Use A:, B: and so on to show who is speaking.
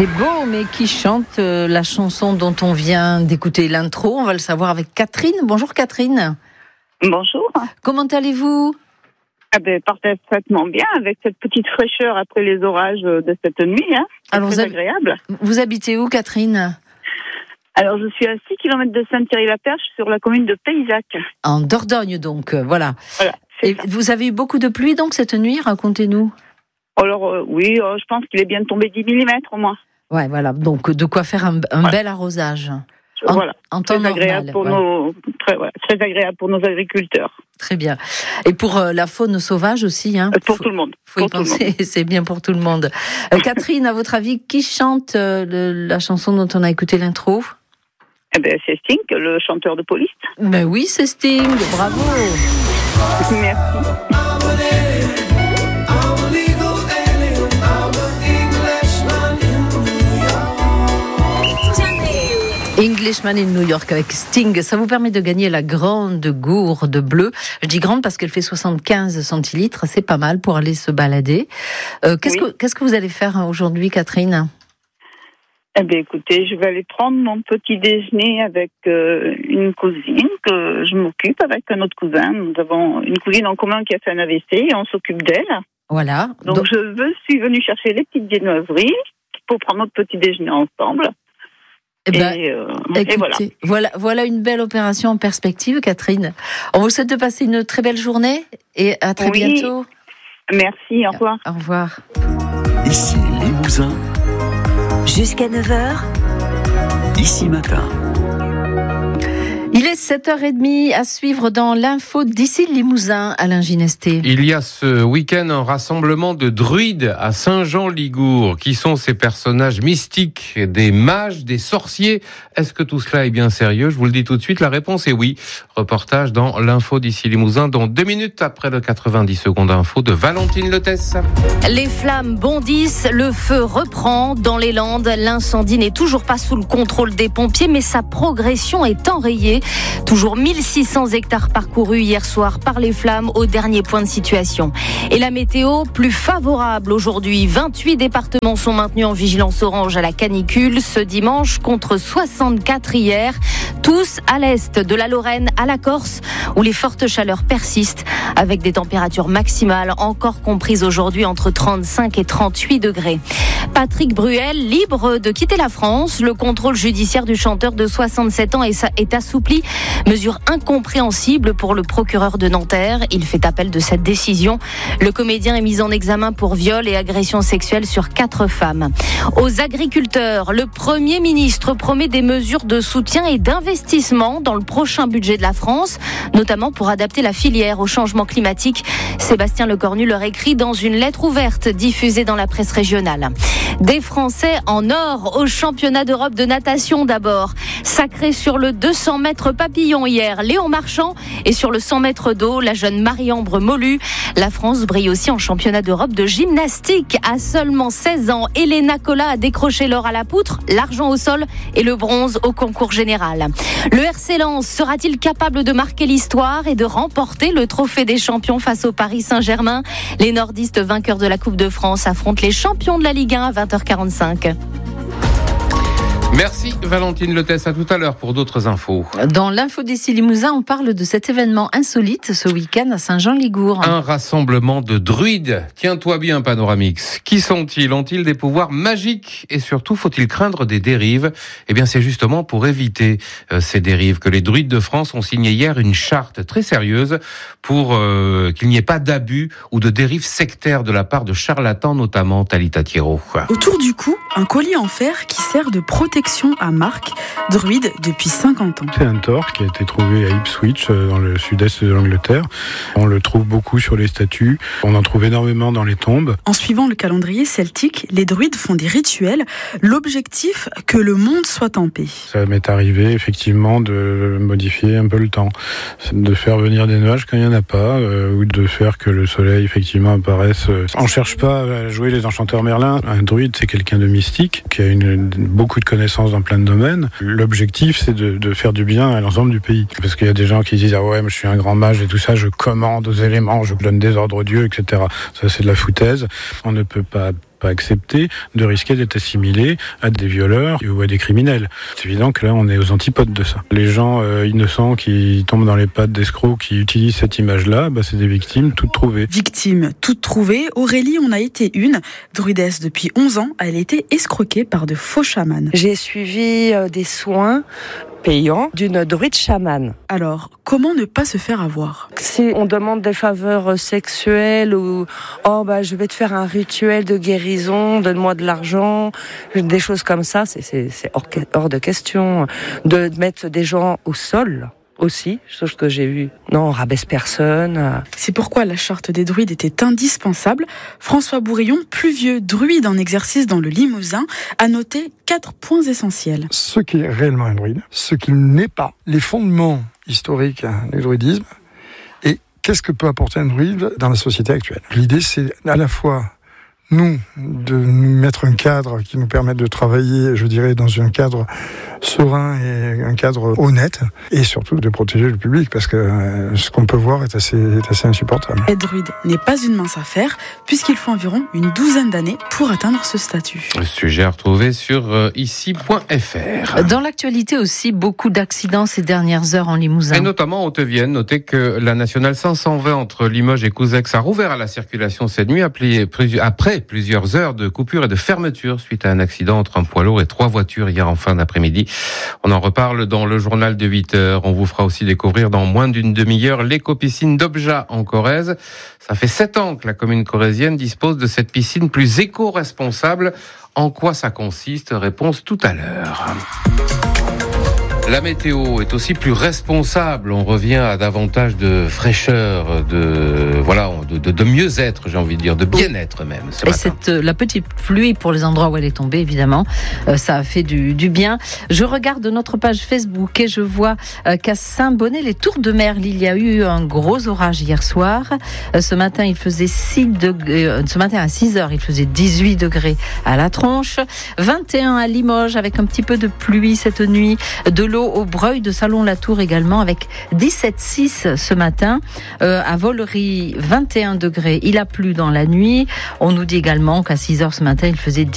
A: C'est beau, mais qui chante la chanson dont on vient d'écouter l'intro? On va le savoir avec Catherine. Bonjour Catherine.
B: Bonjour.
A: Comment allez-vous?
B: Parfaitement bien, avec cette petite fraîcheur après les orages de cette nuit. C'est
A: Alors,
B: très agréable.
A: Vous habitez où, Catherine?
B: Alors, je suis à 6 km de Sainte-Thierry-la-Perche, sur la commune de Payzac.
A: En Dordogne, donc, voilà. Et
B: Ça.
A: vous avez eu beaucoup de pluie, donc, cette nuit? Racontez-nous.
B: Alors, oui, je pense qu'il est bien tombé 10 mm au moins.
A: Ouais, voilà. Donc, de quoi faire un bel arrosage. En temps
B: très agréable
A: normal.
B: Très agréable pour nos agriculteurs.
A: Très bien. Et pour la faune sauvage aussi,
B: Pour tout le monde.
A: Faut y penser, c'est bien pour tout le monde. Catherine, à votre avis, qui chante la chanson dont on a écouté l'intro?
B: C'est Sting, le chanteur de Police.
A: Ben oui, c'est Sting. Bravo.
B: Merci.
A: Englishman in New York avec Sting, ça vous permet de gagner la grande gourde bleue. Je dis grande parce qu'elle fait 75 centilitres, c'est pas mal pour aller se balader. Qu'est-ce que vous allez faire aujourd'hui, Catherine?
B: Écoutez, je vais aller prendre mon petit déjeuner avec une cousine que je m'occupe avec un autre cousin. Nous avons une cousine en commun qui a fait un AVC et on s'occupe d'elle.
A: Voilà.
B: Donc je suis venue chercher les petites viennoiseries pour prendre notre petit déjeuner ensemble.
A: Écoutez,
B: et
A: voilà une belle opération en perspective, Catherine. On vous souhaite de passer une très belle journée et à très bientôt.
B: Merci, au revoir.
A: Au revoir.
C: Ici Limousin.
D: Jusqu'à 9h.
C: Ici Matin.
A: Il est 7h30 à suivre dans l'info d'ici Limousin, Alain Ginesté.
E: Il y a ce week-end un rassemblement de druides à Saint-Jean-Ligour. Qui sont ces personnages mystiques, des mages, des sorciers? Est-ce que tout cela est bien sérieux? Je vous le dis tout de suite, la réponse est oui. Reportage dans l'info d'ici Limousin dans 2 minutes après le 90 secondes info de Valentine Letesse.
F: Les flammes bondissent, le feu reprend dans les Landes. L'incendie n'est toujours pas sous le contrôle des pompiers, mais sa progression est enrayée. Toujours 1600 hectares parcourus hier soir par les flammes au dernier point de situation. Et la météo, plus favorable aujourd'hui. 28 départements sont maintenus en vigilance orange à la canicule ce dimanche contre 64 hier. Tous à l'est, de la Lorraine à la Corse, où les fortes chaleurs persistent avec des températures maximales encore comprises aujourd'hui entre 35 et 38 degrés. Patrick Bruel, libre de quitter la France. Le contrôle judiciaire du chanteur de 67 ans est assoupli. Mesure incompréhensible pour le procureur de Nanterre. Il fait appel de cette décision. Le comédien est mis en examen pour viol et agression sexuelle sur 4 femmes. Aux agriculteurs, le Premier ministre promet des mesures de soutien et d'investissement dans le prochain budget de la France, notamment pour adapter la filière au changement climatique. Sébastien Lecornu leur écrit dans une lettre ouverte diffusée dans la presse régionale. Des Français en or au championnat d'Europe de natation d'abord. Sacré sur le 200 mètres papillon hier, Léon Marchand, et sur le 100 mètres d'eau, la jeune Marie-Ambre Molu. La France brille aussi en championnat d'Europe de gymnastique. À seulement 16 ans, Elena Cola a décroché l'or à la poutre, l'argent au sol et le bronze au concours général. Le RC Lens sera-t-il capable de marquer l'histoire et de remporter le trophée des champions face au Paris Saint-Germain? Les nordistes vainqueurs de la Coupe de France affrontent les champions de la Ligue 1 à 20h45.
E: Merci Valentine Letesse, à tout à l'heure pour d'autres infos.
A: Dans l'info d'ici Limousin, on parle de cet événement insolite ce week-end à Saint-Jean-Ligour.
E: Un rassemblement de druides. Tiens-toi bien Panoramix. Qui sont-ils? Ont-ils des pouvoirs magiques? Et surtout, faut-il craindre des dérives? Eh bien, c'est justement pour éviter ces dérives que les druides de France ont signé hier une charte très sérieuse pour qu'il n'y ait pas d'abus ou de dérives sectaires de la part de charlatans, notamment Talita Thierot.
G: Autour du cou, un collier en fer qui sert de protection à Marc, druide depuis 50 ans.
H: C'est un tore qui a été trouvé à Ipswich, dans le sud-est de l'Angleterre. On le trouve beaucoup sur les statues, on en trouve énormément dans les tombes.
G: En suivant le calendrier celtique, les druides font des rituels. L'objectif, que le monde soit en paix.
H: Ça m'est arrivé effectivement de modifier un peu le temps, de faire venir des nuages quand il n'y en a pas, ou de faire que le soleil effectivement apparaisse. On ne cherche pas à jouer les enchanteurs Merlin. Un druide, c'est quelqu'un de mystique, qui a beaucoup de connaissances dans plein de domaines. L'objectif, c'est de faire du bien à l'ensemble du pays. Parce qu'il y a des gens qui disent « Ah ouais, mais je suis un grand mage et tout ça, je commande aux éléments, je donne des ordres aux dieux, etc. » Ça, c'est de la foutaise. On ne peut pas pas accepter de risquer d'être assimilé à des violeurs ou à des criminels. C'est évident que là, on est aux antipodes de ça. Les gens innocents qui tombent dans les pattes d'escrocs qui utilisent cette image-là, c'est des victimes toutes trouvées.
G: Victimes toutes trouvées, Aurélie en a été une. Druidesse depuis 11 ans, elle a été escroquée par de faux chamans.
I: J'ai suivi des soins payant d'une druide chamane.
G: Alors, comment ne pas se faire avoir ?
I: Si on demande des faveurs sexuelles ou je vais te faire un rituel de guérison, donne-moi de l'argent, des choses comme ça, c'est hors de question. De mettre des gens au sol aussi, chose que j'ai vue. Non, on rabaisse personne.
G: C'est pourquoi la charte des druides était indispensable. François Bourillon, plus vieux druide en exercice dans le Limousin, a noté 4 points essentiels.
J: Ce qui est réellement un druide, ce qui n'est pas, les fondements historiques du druidisme, et qu'est-ce que peut apporter un druide dans la société actuelle. L'idée, c'est à la fois de nous mettre un cadre qui nous permette de travailler, je dirais, dans un cadre serein et un cadre honnête, et surtout de protéger le public, parce que ce qu'on peut voir est assez insupportable.
G: Être druide n'est pas une mince affaire, puisqu'il faut environ une 12aine d'années pour atteindre ce statut.
E: Le sujet à retrouver sur ici.fr.
A: Dans l'actualité aussi, beaucoup d'accidents ces dernières heures en Limousin.
E: Et notamment en Haute-Vienne. Notez que la nationale 520 entre Limoges et Couzex a rouvert à la circulation cette nuit après plusieurs heures de coupure et de fermeture suite à un accident entre un poids lourd et 3 voitures hier en fin d'après-midi. On en reparle dans le journal de 8h. On vous fera aussi découvrir dans moins d'une demi-heure l'éco-piscine d'Obja en Corrèze. Ça fait 7 ans que la commune corrézienne dispose de cette piscine plus éco-responsable. En quoi ça consiste ? Réponse tout à l'heure. La météo est aussi plus responsable. On revient à davantage de fraîcheur, de mieux-être, j'ai envie de dire, de bien-être même.
A: Et la petite pluie pour les endroits où elle est tombée, évidemment, ça a fait du bien. Je regarde notre page Facebook et je vois qu'à Saint-Bonnet, les Tours de Merle, il y a eu un gros orage hier soir. Ce matin, il faisait 6 degrés. Ce matin à 6h, il faisait 18 degrés à la Tronche, 21 à Limoges avec un petit peu de pluie cette nuit, de l'eau au Breuil de Salon-la-Tour également avec 17,6 ce matin. À Vollery, 21 degrés. Il a plu dans la nuit. On nous dit également qu'à 6h ce matin, il faisait